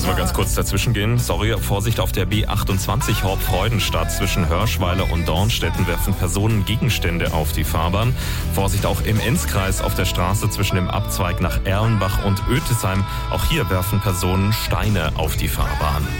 Müssen wir ganz kurz dazwischen gehen. Sorry, Vorsicht auf der B28 Horb-Freudenstadt zwischen Hörschweiler und Dornstetten werfen Personen Gegenstände auf die Fahrbahn. Vorsicht auch im Enzkreis auf der Straße zwischen dem Abzweig nach Erlenbach und Ötisheim. Auch hier werfen Personen Steine auf die Fahrbahn.